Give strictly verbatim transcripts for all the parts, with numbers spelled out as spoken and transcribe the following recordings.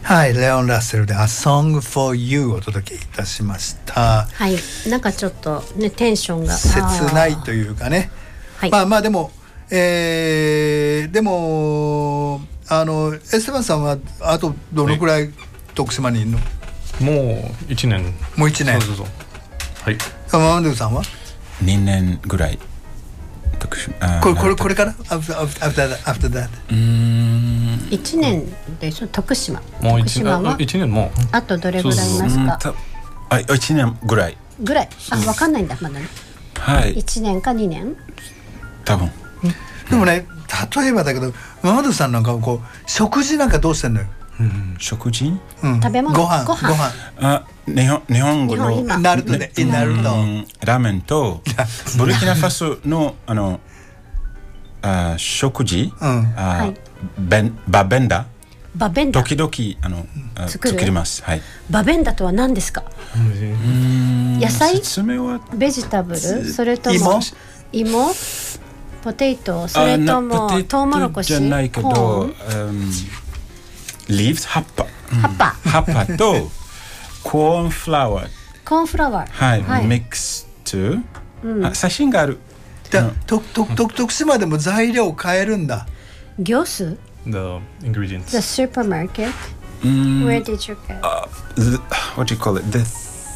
はい、レオン・ラッセルで A Song for You をお届けいたしました。 はい、なんかちょっとねテンションが切ないというかね、はい、まあまあでも、えー、でもあのエステバンさんはあとどのくらい徳島にいるの？ もういちねん。 もういちねん。 そうそうそう。はい。 ママンドゥさんはにねんぐらい。 これこれこれから after after after that うーんいちねんでしょ徳島。 もう徳島は一年もあとどれぐらいいますか？ あいちねんぐらいぐらい。あ分かんないんだまだね。 はい。 いちねんかにねん。 多分。 でもね例えばだけどママドゥさんなんかこう食事なんかどうしてんのよ？ うん、食事、 うん、食べ物ご飯ご飯ご飯あ日本日本語のナルトでナルトラーメンとブルキナファソのあのあ食事、うん、あ、はい、ベンバベンダバベンダ時々あのあ作ります。はい。 バベンダとは何ですか？ うん野菜？ 説明はベジタブル？それとも芋？ポテト？それともトウモロコシ？ じゃないけど。リーブス葉っぱ葉っぱ葉っぱとコーンフラワーコーンフラワーはい、はい、ミックスと、うん、写真があるだととと徳島でも材料を変えるんだ業ス The ingredients The supermarket、mm, Where did you get uh, the, What do you call it The,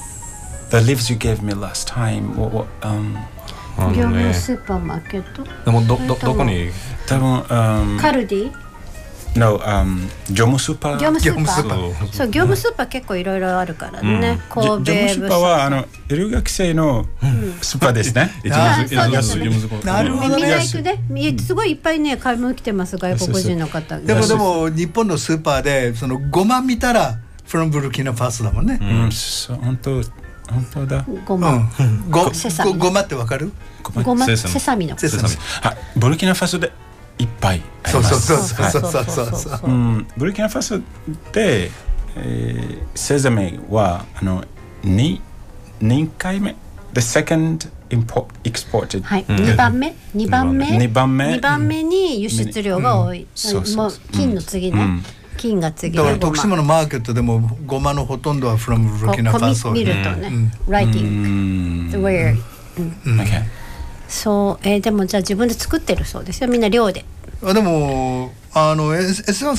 the leaves you gave me last time what, what, um, 業務スーパーマーケットでもどどどこに多分、um, カルディ No, um, 業務スーパー業務スーパーそう業務スーパー結構いろいろあるからね、うん、神戸業務スーパーはあの留学生のスーパーですね。 なるほどね。 みんな行くね。すごいいっぱいね買い物来てます外国人の方。 でもでも日本のスーパーでそのごま見たらフロムブルキナファソだもんね。 うん、そう本当本当だ。 ごま。 ごごまってわかる？ ごまセサミの。 セサミ。あ、ブルキナファソでいっぱいあります。 そうそうそうそうそうそうそう。うん、 ブルキナファソで、えー、セザミはあのににかいめ the second import exported はい、うん、にばんめにばんめにばんめにばんめに輸出量が多い。うん、もう金の次ね。うん、金が次で。 だから徳島のマーケットでもごまのほとんどは from ブルキナファソ。 見るとね、うん、writing where、うん、okay。そう、えー、でもじゃあ自分で作ってるそうですよみんな寮で。 あでもあの エスワン